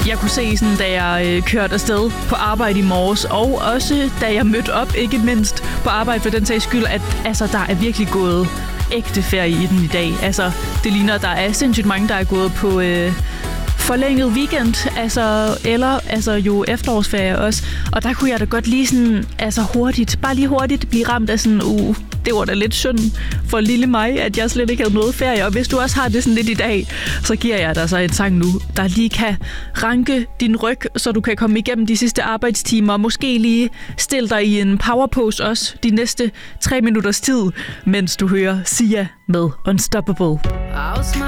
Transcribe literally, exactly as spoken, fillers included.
jeg kunne se, sådan, da jeg øh, kørte afsted på arbejde i morges, og også da jeg mødte op, ikke mindst på arbejde for den sags skyld, at altså, der er virkelig gået ægte ferie i den i dag. Altså, det ligner, der er sindssygt mange, der er gået på øh, forlænget weekend, altså, eller altså, jo efterårsferie også. Og der kunne jeg da godt lige sådan, altså hurtigt, bare lige hurtigt blive ramt af sådan, uh, det var da lidt synd for lille mig, at jeg slet ikke havde noget ferie. Og hvis du også har det sådan lidt i dag, så giver jeg dig så en sang nu, der lige kan ranke din ryg, så du kan komme igennem de sidste arbejdstimer, og måske lige stille dig i en powerpose også de næste tre minutters tid, mens du hører Sia med Unstoppable.